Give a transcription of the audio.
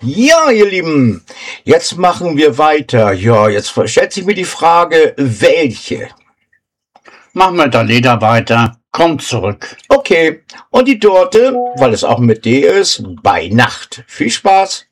Ja, ihr Lieben, jetzt machen wir weiter. Ja, jetzt stellt sich mir die Frage, welche? Mach mit der Leder weiter. Komm zurück. Okay, und die Torte, weil es auch mit D ist, bei Nacht. Viel Spaß!